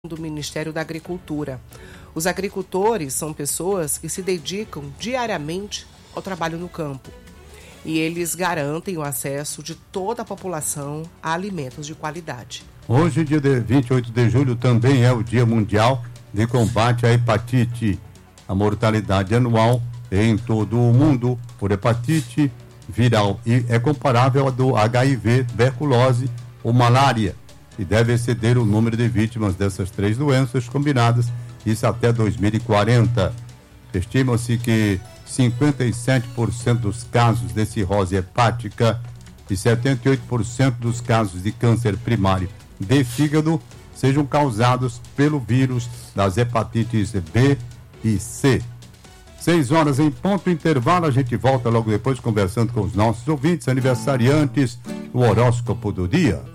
do Ministério da Agricultura. Os agricultores são pessoas que se dedicam diariamente ao trabalho no campo e eles garantem o acesso de toda a população a alimentos de qualidade. Hoje, dia 28 de julho, também é o Dia Mundial de Combate à Hepatite. A mortalidade anual em todo o mundo por hepatite viral é comparável à do HIV, tuberculose ou malária, e deve exceder o número de vítimas dessas três doenças combinadas, isso até 2040. Estima-se que 57% dos casos de cirrose hepática e 78% dos casos de câncer primário de fígado sejam causados pelo vírus das hepatites B e C. 6 horas em ponto, intervalo, a gente volta logo depois conversando com os nossos ouvintes aniversariantes, o horóscopo do dia.